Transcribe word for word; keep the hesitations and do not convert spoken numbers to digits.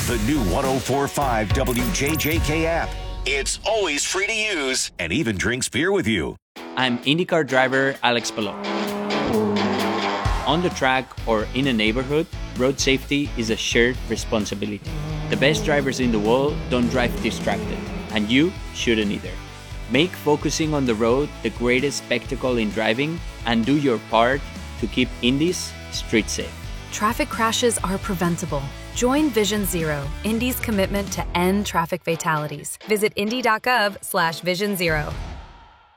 The new one oh four point five W J J K app. It's always free to use and even drinks beer with you. I'm IndyCar driver Alex Palou. On the track or in a neighborhood, road safety is a shared responsibility. The best drivers in the world don't drive distracted, and you shouldn't either. Make focusing on the road the greatest spectacle in driving, and do your part to keep Indy's street safe. Traffic crashes are preventable. Join Vision Zero, Indy's commitment to end traffic fatalities. Visit indy dot gov slash vision zero.